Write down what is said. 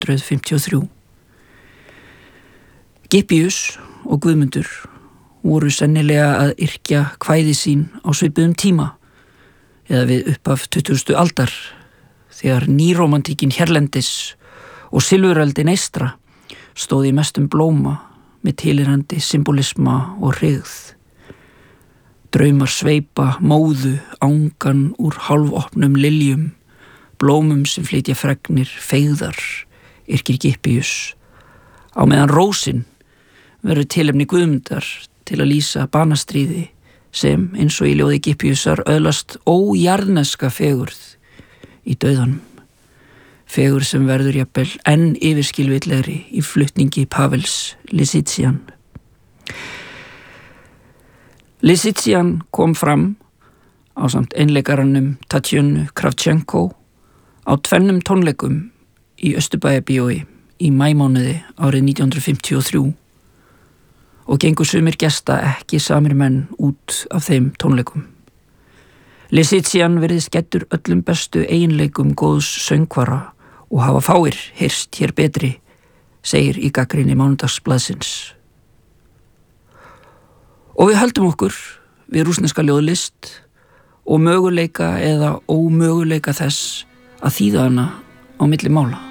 1953. Gippius og Guðmundur voru sennilega að yrkja kvæði sín á svipuðum tíma eða við upphaf 20. aldar þegar nýrómantíkin hérlendis og silfuröldin eystra stóð í mestum blóma með tilheyrandi symbolisma og hryggð. Draumar sveipa móðu angan úr hálfopnum liljum, blómum sem flytja fregnir feigðar, yrkir Gippius, á meðan rósin verður tilefni Guðmundar til að lýsa banastríði sem, eins og í ljóði Gippiusar, öðlast ójarneska fegurð í dauðanum. Fegur sem verður jafnvel enn yfirskilvillegri í flutningi Pavels Lisytsjan. Lisytsjan kom fram ásamt einleikaranum Tatjana Kravchenko á 2 tónleikum í Austurbæjarbíói í maímánuði árið 1953 og gengu sumir gesta ekki samir menn út af þeim tónleikum. Lisytsjan virðist gæddur öllum bestu eiginleikum góðs söngvara og hafa fáir heyrst hér betri, segir í gagnrýni Mánudagsblaðsins. Og við höldum okkur við rússneska ljóðlist og möguleika eða ómöguleika þess að þýða hana á milli mála.